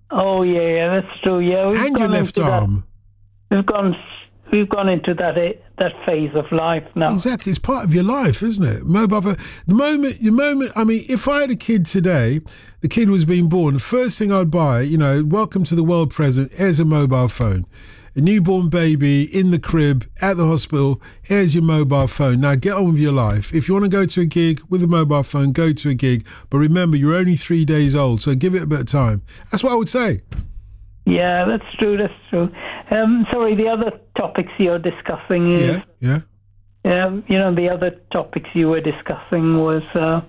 Oh yeah, that's true. Yeah, And your left arm. We've gone into that phase of life now. Exactly, it's part of your life, isn't it? Mobile phone. The moment. I mean, if I had a kid today, the kid was being born. The first thing I'd buy, welcome to the world present. Here's a mobile phone. A newborn baby in the crib at the hospital. Here's your mobile phone. Now get on with your life. If you want to go to a gig with a mobile phone, go to a gig. But remember, you're only 3 days old, so give it a bit of time. That's what I would say. Yeah, that's true. Sorry, the other topics you're discussing is... Yeah. The other topics you were discussing was,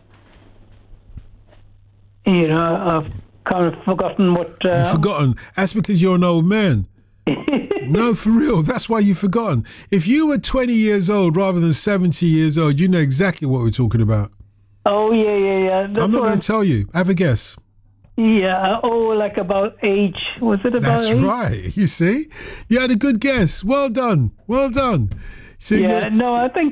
I've kind of forgotten what... You've forgotten? That's because you're an old man. No, for real. That's why you've forgotten. If you were 20 years old rather than 70 years old, you know exactly what we're talking about. Oh, yeah. I'm not going to tell you. Have a guess. Yeah. Oh, like about age. Was it about That's age? right. You see? You had a good guess. Well done. So I think,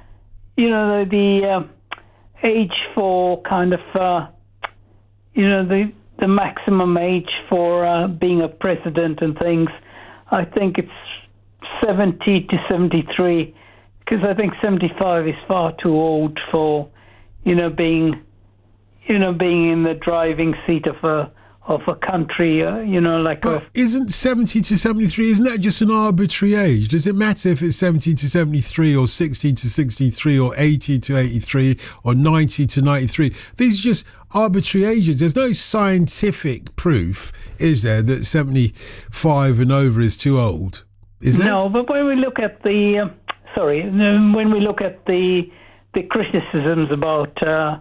the age for kind of, the maximum age for being a president and things, I think it's 70 to 73, because I think 75 is far too old for, being in the driving seat of a country, But isn't 70 to 73, isn't that just an arbitrary age? Does it matter if it's 70 to 73 or 60 to 63 or 80 to 83 or 90 to 93? These are just arbitrary ages. There's no scientific proof, is there, that 75 and over is too old? Is there? No, but when we look at the criticisms about,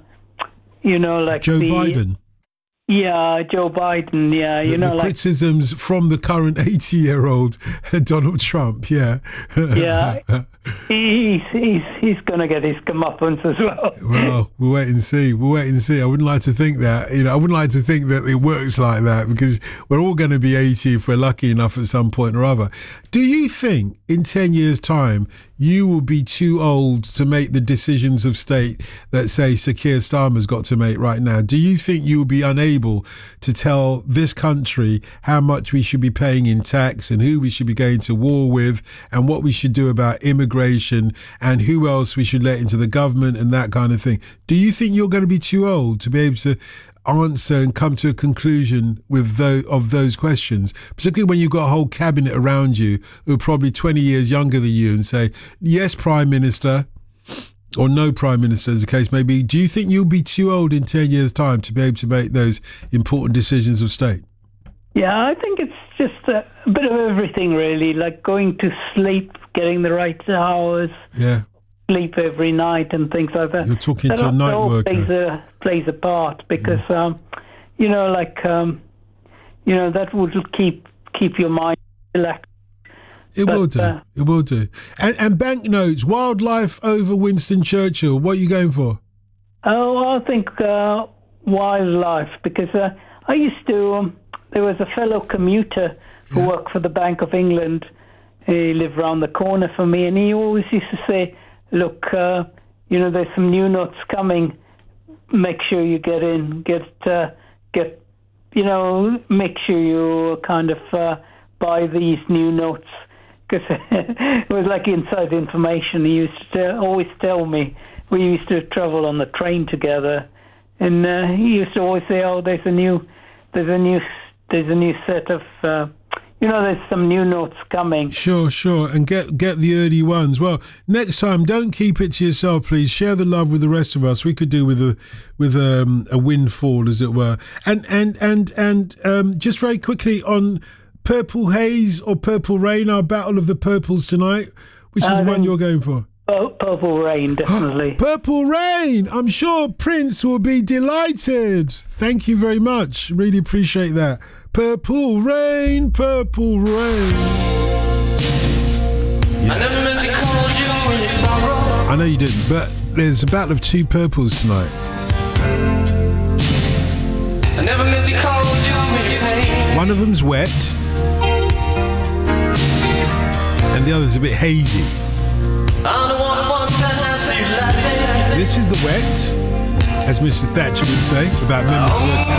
Joe Biden. Yeah, Joe Biden, yeah. The criticisms from the current 80-year-old Donald Trump, yeah. Yeah, he's going to get his comeuppance as well. Well, we'll wait and see. I wouldn't like to think that. I wouldn't like to think that it works like that, because we're all going to be 80 if we're lucky enough at some point or other. Do you think in 10 years' time you will be too old to make the decisions of state that, say, Sir Keir Starmer's got to make right now? Do you think you will be unable to tell this country how much we should be paying in tax and who we should be going to war with and what we should do about immigration and who else we should let into the government and that kind of thing? Do you think you're going to be too old to be able to answer and come to a conclusion with those questions, particularly when you've got a whole cabinet around you who are probably 20 years younger than you and say, yes, Prime Minister, or no Prime Minister as the case may be? Do you think you'll be too old in 10 years' time to be able to make those important decisions of state? Yeah, I think it's just a bit of everything, really, like going to sleep, getting the right hours. Yeah. Sleep every night and things like that. You're talking to a night worker. Plays a part, because that would keep your mind relaxed. It will do. And banknotes, wildlife over Winston Churchill. What are you going for? Oh, I think wildlife, because I used to. There was a fellow commuter who worked for the Bank of England. He lived around the corner from me, and he always used to say, look, there's some new notes coming. Make sure you get in, make sure you kind of buy these new notes. Because it was like inside information. He used to always tell me. We used to travel on the train together, and he used to always say, "Oh, there's a new set of." There's some new notes coming. Sure. And get the early ones. Well, next time, don't keep it to yourself, please. Share the love with the rest of us. We could do with a windfall, as it were. And just very quickly on Purple Haze or Purple Rain, our battle of the purples tonight. Which is the one you're going for? Purple Rain, definitely. Purple Rain. I'm sure Prince will be delighted. Thank you very much. Really appreciate that. Purple Rain, Purple Rain. Yeah. I never meant to call you when you sorrow. I know you didn't, but there's a battle of two purples tonight. I never meant to call you when you pain. One of them's wet, and the other's a bit hazy. This is the wet, as Mrs. Thatcher would say, about members of her cabinet.